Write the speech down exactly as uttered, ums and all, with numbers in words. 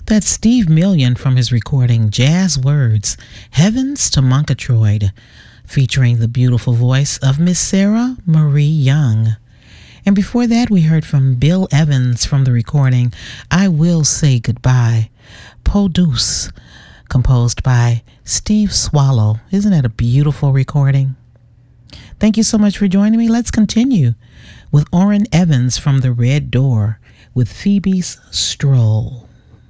That's Steve Million from his recording Jazz Words, Heavens to Murgatroyd, featuring the beautiful voice of Miss Sarah Marie Young. And before that, we heard from Bill Evans from the recording I Will Say Goodbye, Peau Douce, composed by Steve Swallow. Isn't that a beautiful recording? Thank you so much for joining me. Let's continue with Orrin Evans from the Red Door with Phoebe's Stroll.